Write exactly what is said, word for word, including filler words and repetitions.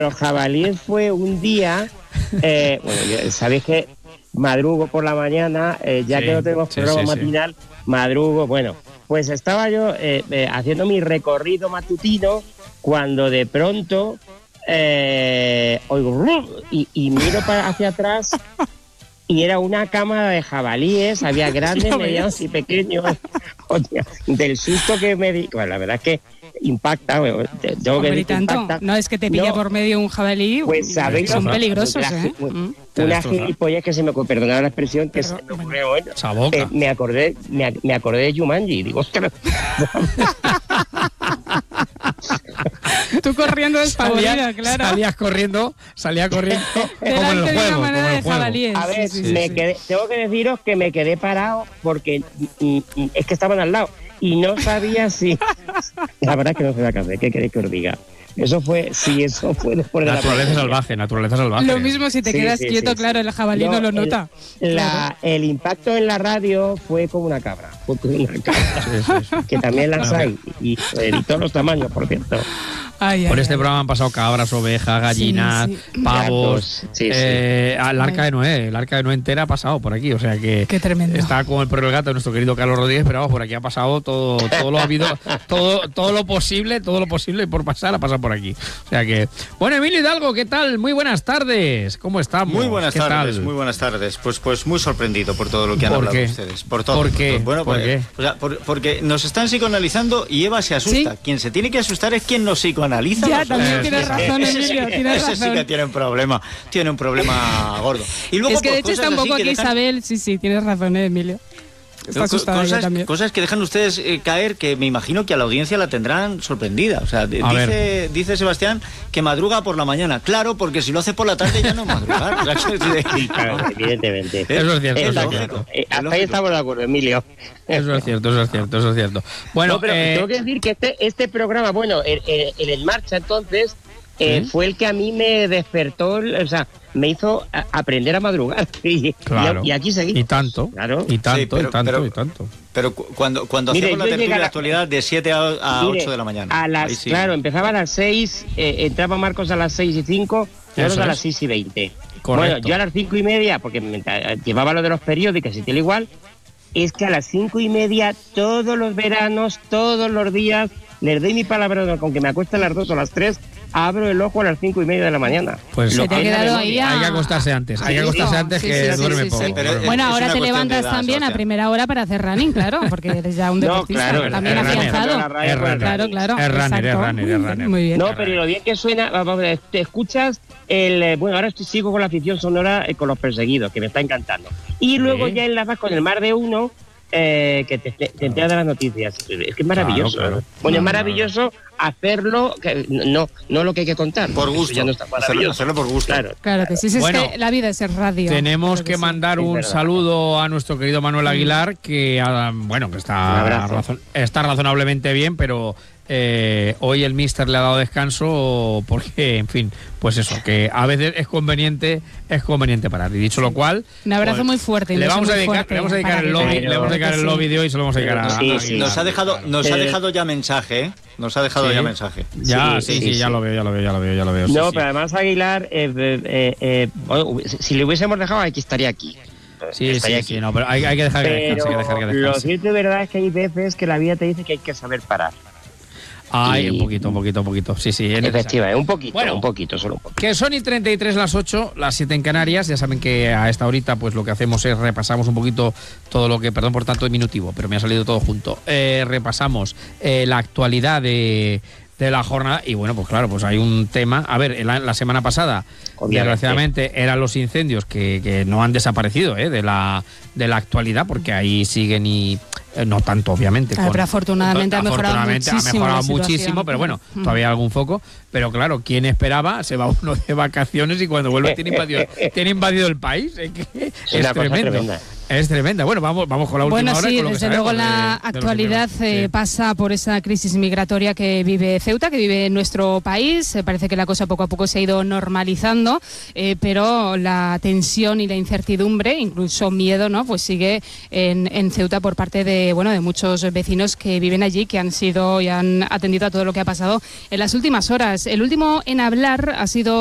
los jabalíes fue un día, eh, bueno, sabéis que madrugo por la mañana, eh, ya sí, que no tenemos sí, programa sí, matinal, sí. madrugo, bueno, pues estaba yo eh, eh, haciendo mi recorrido matutino cuando de pronto eh, oigo y, y miro para hacia atrás y era una cámara de jabalíes, había grandes, medianos y pequeños. Oye, del susto que me di, bueno, la verdad es que impacta, bueno, tengo Hombre, que decir, tanto. impacta. No es que te pille no, por medio un jabalí, pues sabéis, son no, peligrosos, la, ¿eh? Una, una gilipollas que se me ocurrió, perdonad la expresión, que Pero, se me ocurrió, bueno, eh, me acordé, me, me acordé de Jumanji, digo, ostras. Tú corriendo despavorida, claro. Salías corriendo, salía corriendo como en el juego, como en el juego. A ver, sí, sí, me sí. Quedé, tengo que deciros que me quedé parado porque mm, mm, es que estaban al lado y no sabía si... La verdad es que no sé qué hacer, ¿qué queréis que os diga? Eso fue, sí, eso fue después de naturaleza la salvaje, naturaleza salvaje. Lo mismo si te sí, quedas sí, quieto, sí, claro, sí. el jabalí no, no lo nota. El, la, claro. el impacto en la radio fue como una cabra, fue como una cabra, sí, sí, sí. Que también las hay, y, y todos los tamaños, por cierto. Ay, ay, Por este ay. programa han pasado cabras, ovejas, gallinas, sí, sí. pavos, sí, sí. Eh, el arca de Noé, el arca de Noé entera ha pasado por aquí, o sea que Qué tremendo. Está con el perro del gato nuestro querido Carlos Rodríguez, pero vamos, por aquí ha pasado todo, todo lo ha habido, todo, todo lo posible, todo lo posible por pasar ha pasado por aquí. O sea que, bueno, Emilio Hidalgo, ¿qué tal? Muy buenas tardes, ¿cómo estamos? Muy buenas ¿Qué tardes, tal? muy buenas tardes. Pues, pues muy sorprendido por todo lo que han ¿Por hablado qué? ustedes, por todo. ¿Por qué? Por, bueno, ¿Por pues, qué? O sea, por, porque nos están psicoanalizando y Eva se asusta. ¿Sí? Quien se tiene que asustar es quien nos psicoanaliza. Ya, nosotros. también tienes razón, ese, Emilio, ese, tienes ese razón. sí que tiene un problema, tiene un problema gordo. Y luego, es que de pues, hecho está un poco aquí dejan... Isabel, sí, sí, tienes razón, ¿eh, Emilio? Está asustada cosas, ella también. Cosas que dejan ustedes eh, caer que me imagino que a la audiencia la tendrán sorprendida. O sea, de, dice, dice Sebastián que madruga por la mañana. Claro, porque si lo hace por la tarde ya no madrugar. Sí, claro, evidentemente. Eso es cierto. Es eso es lógico. cierto. Eh, hasta ahí estamos de acuerdo, Emilio. Eso es cierto, eso es cierto, eso es cierto. Bueno, no, pero eh... tengo que decir que este, este programa, bueno, el, el, el En Marcha entonces, eh, ¿Mm? fue el que a mí me despertó, o sea, me hizo a, aprender a madrugar. Y, claro. y, y aquí seguí. Y tanto, claro. y tanto, sí, pero, y tanto, pero, y tanto. Pero cuando, cuando Mire, hacemos la tertulia de la actualidad de siete a, a mire, ocho de la mañana. A las, sí. Claro, empezaba a las seis, eh, entraba Marcos a las seis y cinco, nosotros a las es. seis y veinte. Correcto. Bueno, yo a las cinco y media, porque me, llevaba lo de los periódicos y tal igual, es que a las cinco y media, todos los veranos, todos los días, les doy mi palabra con que me acuesto a las dos o a las tres, abro el ojo a las cinco y media de la mañana. Pues lo te ha quedado ahí a... Hay que acostarse antes, hay que acostarse sí, antes sí, que sí, duerme sí, poco. sí, pero es, bueno, ahora te levantas también Sebastián. a primera hora para hacer running, claro, porque eres ya un deportista, no, claro, también es afianzado. runner, es runner. Claro, claro. Es runner, exacto. es runner, es runner. Muy bien. No, pero lo bien que suena, vamos a ver, te escuchas el... Bueno, ahora estoy, sigo con la afición sonora eh, con Los Perseguidos, que me está encantando. Y luego sí. ya enlazas con el Mar de Uno, eh, que te, te, te enteras de las noticias. Es que es maravilloso. Claro, claro. Bueno, es No, maravilloso hacerlo, que, no, no lo que hay que contar. Por gusto. Ya no está hacerlo, hacerlo por gusto. Claro. Claro que sí, sí, Bueno, es que la vida es ser radio. Tenemos claro que, que sí. mandar un verdad. saludo a nuestro querido Manuel Aguilar, que ah, bueno, que está, razon está razonablemente bien, pero eh, hoy el míster le ha dado descanso porque, en fin, pues eso, que a veces es conveniente, es conveniente parar. Y dicho lo cual, un abrazo pues, muy fuerte. Le vamos, muy a dedicar, fuerte le vamos a dedicar para el lobby, que- le vamos a dedicar el lobby de hoy y se lo vamos a dedicar a, Sí, a sí. Aguilar. Nos ha dejado, nos ha dejado ya mensaje, ¿eh? Nos ha dejado Sí. ya mensaje. Ya, sí, Sí, sí, sí, ya sí. lo veo, ya lo veo, ya lo veo, ya lo veo. No, sí, sí. pero además Aguilar, eh, eh, eh, bueno, si le hubiésemos dejado aquí, estaría aquí. Sí, Estaría sí, aquí. sí, no, pero hay, hay que dejar que Pero descanse, hay que dejar que lo descanse. cierto y verdad es que hay veces que la vida te dice que hay que saber parar. Ay, y- un poquito, un poquito, un poquito. Sí, sí, es necesario. Efectivamente, un poquito, Bueno. un poquito, solo un poquito. Que son y treinta y tres las ocho, las siete en Canarias. Ya saben que a esta horita pues lo que hacemos es repasamos un poquito todo lo que, perdón por tanto diminutivo, pero me ha salido todo junto. Eh, repasamos eh, la actualidad de, de la jornada y bueno, pues claro, pues hay un tema. A ver, la, la semana pasada, Obviamente. desgraciadamente, eran los incendios que, que no han desaparecido eh, de, la, de la actualidad, porque ahí siguen y... Eh, no tanto, obviamente. Ah, pero afortunadamente ha mejorado afortunadamente muchísimo ha mejorado la situación. muchísimo, pero bueno, Mm. todavía hay algún foco. Pero claro, ¿quién esperaba? Se va uno de vacaciones y cuando vuelve tiene invadido, tiene invadido el país. Es, que es una cosa tremendo. tremenda. Es tremenda. Bueno, vamos, vamos con la última bueno, hora. Sí, con lo desde que luego la de, actualidad de eh, sí. pasa por esa crisis migratoria que vive Ceuta, que vive nuestro país. Eh, parece que la cosa poco a poco se ha ido normalizando, eh, pero la tensión y la incertidumbre, incluso miedo, ¿no? Pues sigue en, en Ceuta por parte de, bueno, de muchos vecinos que viven allí, que han sido y han atendido a todo lo que ha pasado en las últimas horas. El último en hablar ha sido